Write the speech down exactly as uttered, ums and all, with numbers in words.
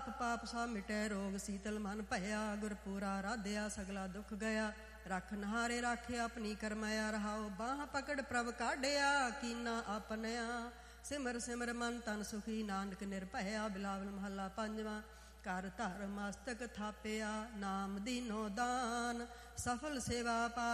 ਤਾਪ ਪਾਪ ਸਭ ਮਿਟੈ ਰੋਗ, ਸੀਤਲ ਮਨ ਭਇਆ ਗੁਰਪੂਰਾ ਰਾਧਿਆ ਸਗਲਾ ਦੁੱਖ ਗਿਆ। ਰੱਖ ਨਹਾਰੇ ਰਾਖਿਆ ਆਪਣੀ ਕਰਮਾਇਆ ਰਹਾਓ, ਬਾਹ ਪਕੜ ਪ੍ਰਭ ਕਾਢਿਆ ਕੀਨਾ ਆਪਨਿਆ। ਸਿਮਰ ਸਿਮਰ ਮਨ ਤਨ ਸੁਖੀ ਨਾਨਕ ਨਿਰਭਇਆ। ਬਿਲਾਵਲ ਮਹੱਲਾ ਪੰਜਵਾਂ। ਕਰ ਧਰ ਮਸਤਕ ਥਾਪਿਆ ਨਾਮ ਦੀਨੋ ਦਾਨ, ਸਫਲ ਸੇਵਾ ਪਾ